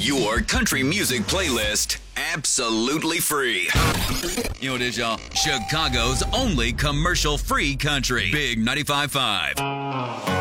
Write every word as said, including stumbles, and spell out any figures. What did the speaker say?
Your country music playlist, absolutely free. You know what it is, y'all? Chicago's only commercial-free country. Big ninety-five point five.